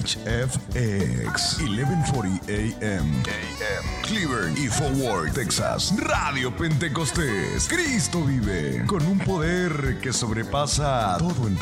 HFX 1140 AM. Cleveland y Fort Worth, Texas. Radio Pentecostés. Cristo vive con un poder que sobrepasa todo entendimiento.